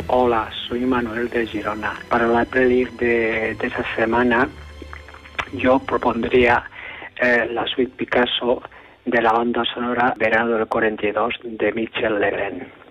Hola, soy Manuel de Girona. Para la playlist de esa semana yo propondría la suite Picasso de la banda sonora Verano del 42 de Michel Legrand.